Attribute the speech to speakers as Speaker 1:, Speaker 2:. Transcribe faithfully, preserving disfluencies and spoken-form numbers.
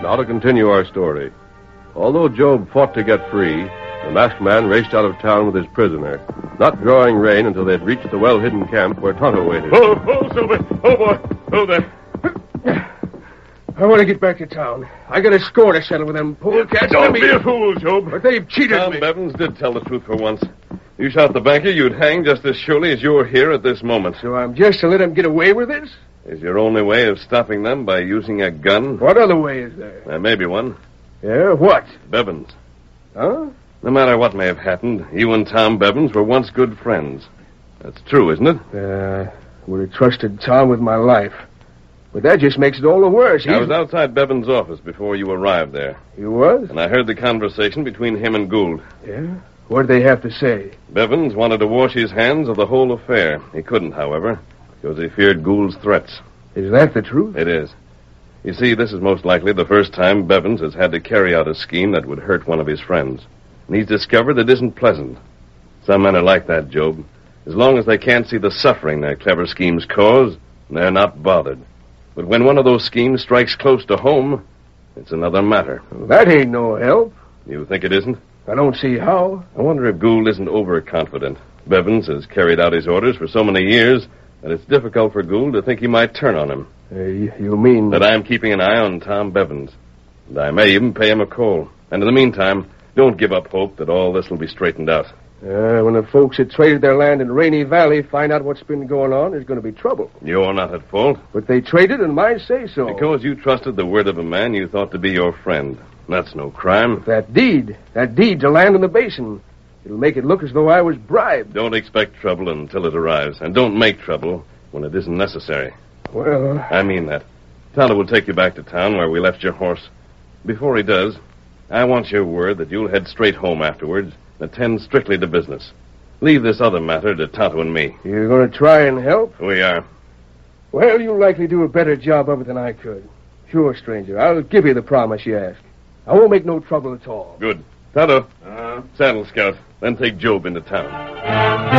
Speaker 1: Now to continue our story. Although Job fought to get free, the masked man raced out of town with his prisoner, not drawing rein until they'd reached the well-hidden camp where Tonto waited.
Speaker 2: Oh, oh, Silver. Oh, boy. Oh, there.
Speaker 3: I want to get back to town. I got a score to settle with them polecats.
Speaker 2: Don't be a fool, Job.
Speaker 3: But they've cheated
Speaker 4: Tom
Speaker 3: me.
Speaker 4: Bevins did tell the truth for once. You shot the banker, you'd hang just as surely as you're here at this moment.
Speaker 3: So I'm just to let them get away with this?
Speaker 4: Is your only way of stopping them by using a gun?
Speaker 3: What other way is there?
Speaker 4: There may be one.
Speaker 3: Yeah, what?
Speaker 4: Bevins.
Speaker 3: Huh?
Speaker 4: No matter what may have happened, you and Tom Bevins were once good friends. That's true, isn't it?
Speaker 3: Uh, would have trusted Tom with my life. But that just makes it all the worse. He's...
Speaker 4: I was outside Bevins' office before you arrived there.
Speaker 3: You was?
Speaker 4: And I heard the conversation between him and Gould.
Speaker 3: Yeah? What'd they have to say?
Speaker 4: Bevins wanted to wash his hands of the whole affair. He couldn't, however, because he feared Gould's threats.
Speaker 3: Is that the truth?
Speaker 4: It is. You see, this is most likely the first time Bevins has had to carry out a scheme that would hurt one of his friends. And he's discovered it isn't pleasant. Some men are like that, Job. As long as they can't see the suffering their clever schemes cause, they're not bothered. But when one of those schemes strikes close to home, it's another matter.
Speaker 3: Well, that ain't no help.
Speaker 4: You think it isn't?
Speaker 3: I don't see how.
Speaker 4: I wonder if Gould isn't overconfident. Bevins has carried out his orders for so many years that it's difficult for Gould to think he might turn on him.
Speaker 3: Uh, you, you mean...
Speaker 4: That I'm keeping an eye on Tom Bevins. And I may even pay him a call. And in the meantime, don't give up hope that all this will be straightened out.
Speaker 3: Uh, when the folks that traded their land in Rainy Valley find out what's been going on, there's going to be trouble.
Speaker 4: You're not at fault.
Speaker 3: But they traded and might say so.
Speaker 4: Because you trusted the word of a man you thought to be your friend. That's no crime.
Speaker 3: That deed, that deed to land in the basin, it'll make it look as though I was bribed.
Speaker 4: Don't expect trouble until it arrives. And don't make trouble when it isn't necessary.
Speaker 3: Well...
Speaker 4: I mean that. Tonto will take you back to town where we left your horse. Before he does, I want your word that you'll head straight home afterwards and attend strictly to business. Leave this other matter to Tonto and me.
Speaker 3: You're going to try and help?
Speaker 4: We are.
Speaker 3: Well, you'll likely do a better job of it than I could. Sure, stranger. I'll give you the promise you ask. I won't make no trouble at all.
Speaker 4: Good. Tonto, uh, saddle Scout. Then take Job into town.